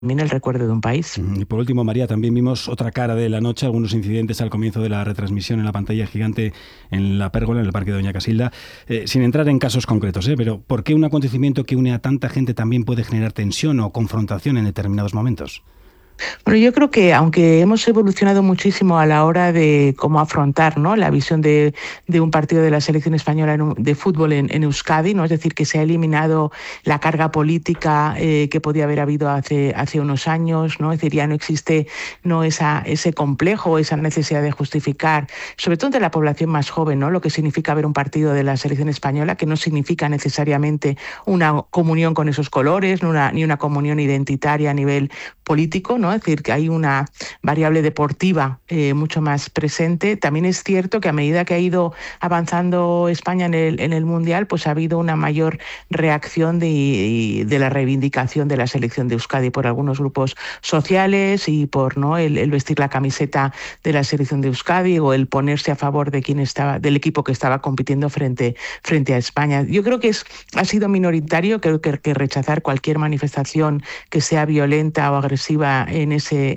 el recuerdo de un país. Y por último, María, también vimos otra cara de la noche, algunos incidentes al comienzo de la retransmisión en la pantalla gigante en la Pérgola, en el Parque de Doña Casilda, sin entrar en casos concretos, pero ¿por qué un acontecimiento que une a tanta gente también puede generar tensión o confrontación en determinados momentos? Bueno, yo creo que aunque hemos evolucionado muchísimo a la hora de cómo afrontar, ¿no?, la visión de un partido de la selección española de fútbol en Euskadi, ¿no?, es decir, que se ha eliminado la carga política que podía haber habido hace unos años, ¿no? Es decir, ya no existe ese complejo, esa necesidad de justificar, sobre todo entre la población más joven, ¿no?, lo que significa ver un partido de la selección española, que no significa necesariamente una comunión con esos colores, ni una comunión identitaria a nivel político, ¿no? Es decir, que hay una variable deportiva mucho más presente. También es cierto que a medida que ha ido avanzando España en el Mundial, pues ha habido una mayor reacción de la reivindicación de la selección de Euskadi por algunos grupos sociales y por, ¿no?, el vestir la camiseta de la selección de Euskadi o el ponerse a favor del equipo que estaba compitiendo frente a España. Yo creo que ha sido minoritario. Creo que rechazar cualquier manifestación que sea violenta o agresiva en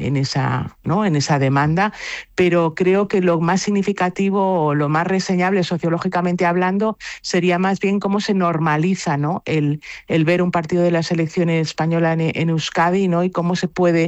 esa demanda, pero creo que lo más significativo o lo más reseñable sociológicamente hablando sería más bien cómo se normaliza, ¿no?, el ver un partido de la selección española en Euskadi, ¿no?, y cómo se puede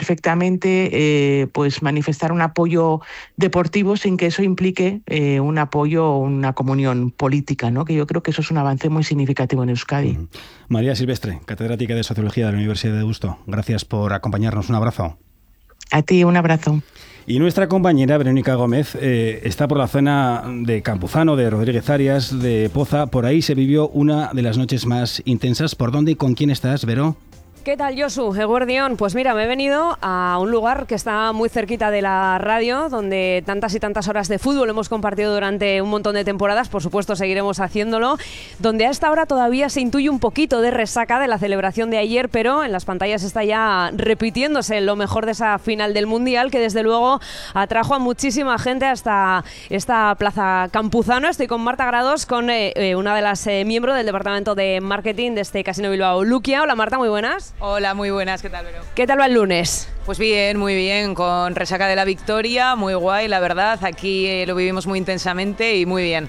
perfectamente pues manifestar un apoyo deportivo sin que eso implique un apoyo o una comunión política, ¿no?, que yo creo que eso es un avance muy significativo en Euskadi. María Silvestre, catedrática de Sociología de la Universidad de Deusto, gracias por acompañarnos. Un abrazo. A ti, un abrazo. Y nuestra compañera Verónica Gómez está por la zona de Campuzano, de Rodríguez Arias, de Poza. Por ahí se vivió una de las noches más intensas. ¿Por dónde y con quién estás, Vero? ¿Qué tal, Josu? Eguerdión. Pues mira, me he venido a un lugar que está muy cerquita de la radio, donde tantas y tantas horas de fútbol hemos compartido durante un montón de temporadas, por supuesto seguiremos haciéndolo, donde a esta hora todavía se intuye un poquito de resaca de la celebración de ayer, pero en las pantallas está ya repitiéndose lo mejor de esa final del Mundial, que desde luego atrajo a muchísima gente hasta esta plaza Campuzano. Estoy con Marta Grados, con una de las miembros del departamento de marketing de este Casino Bilbao, Luquia. Hola Marta, muy buenas. Hola, muy buenas, ¿qué tal, Vero? ¿Qué tal va el lunes? Pues bien, muy bien, con resaca de la victoria, muy guay, la verdad, aquí lo vivimos muy intensamente y muy bien.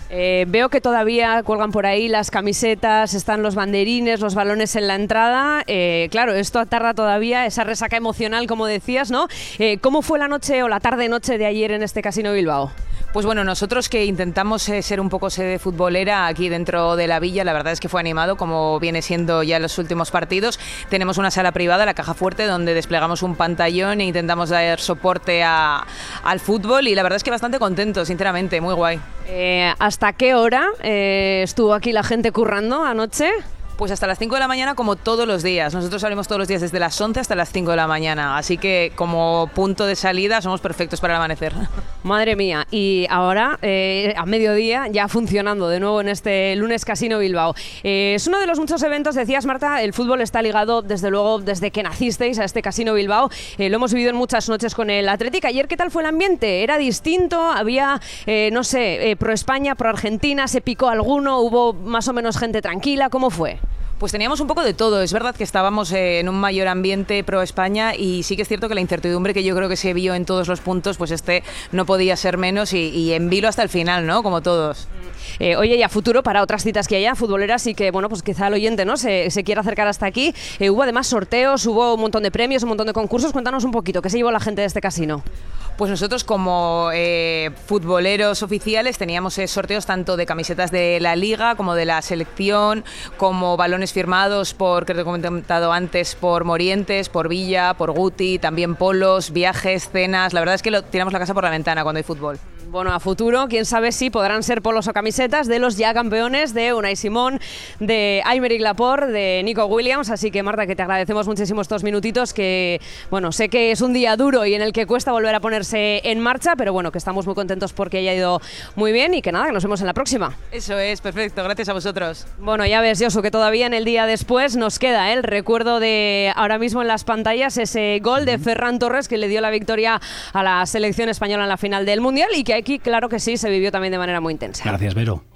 Veo que todavía cuelgan por ahí las camisetas, están los banderines, los balones en la entrada. Claro, esto tarda todavía, esa resaca emocional, como decías, ¿no? ¿Cómo fue la noche o la tarde-noche de ayer en este Casino Bilbao? Pues bueno, nosotros que intentamos ser un poco sede futbolera aquí dentro de la villa, la verdad es que fue animado, como viene siendo ya los últimos partidos. Tenemos una sala privada, la Caja Fuerte, donde desplegamos un pantallón e intentamos dar soporte al fútbol y la verdad es que bastante contentos, sinceramente, muy guay. ¿Hasta qué hora estuvo aquí la gente currando anoche? Pues hasta las 5 de la mañana, como todos los días. Nosotros salimos todos los días desde las 11 hasta las 5 de la mañana, así que como punto de salida somos perfectos para el amanecer. Madre mía, y ahora a mediodía ya funcionando de nuevo en este lunes Casino Bilbao. Es uno de los muchos eventos, decías Marta, el fútbol está ligado desde luego desde que nacisteis a este Casino Bilbao. Lo hemos vivido en muchas noches con el Athletic. Ayer, ¿qué tal fue el ambiente? ¿Era distinto? ¿Había, pro España, pro Argentina? ¿Se picó alguno? ¿Hubo más o menos gente tranquila? ¿Cómo fue? Pues teníamos un poco de todo. Es verdad que estábamos en un mayor ambiente pro España y sí que es cierto que la incertidumbre que yo creo que se vio en todos los puntos, pues no podía ser menos y en vilo hasta el final, ¿no? Como todos. Oye, y a futuro, para otras citas que haya futboleras y que, bueno, pues quizá el oyente, ¿no?, se quiera acercar hasta aquí. Hubo además sorteos, hubo un montón de premios, un montón de concursos. Cuéntanos un poquito, ¿qué se llevó la gente de este casino? Pues nosotros como futboleros oficiales teníamos sorteos tanto de camisetas de la Liga como de la selección, como balones firmados por, que te he comentado antes, por Morientes, por Villa, por Guti, también polos, viajes, cenas. La verdad es que tiramos la casa por la ventana cuando hay fútbol. Bueno, a futuro, quién sabe si podrán ser polos o camisetas de los ya campeones de Unai Simón, de Aymeric Laporte, de Nico Williams. Así que, Marta, que te agradecemos muchísimo estos minutitos, que, bueno, sé que es un día duro y en el que cuesta volver a ponerse en marcha, pero bueno, que estamos muy contentos porque haya ido muy bien y que nada, que nos vemos en la próxima. Eso es, perfecto, gracias a vosotros. Bueno, ya ves, Josu, que todavía en el día después nos queda el recuerdo de ahora mismo en las pantallas ese gol de Ferran Torres que le dio la victoria a la selección española en la final del Mundial y que aquí, claro que sí, se vivió también de manera muy intensa. Gracias, Vero.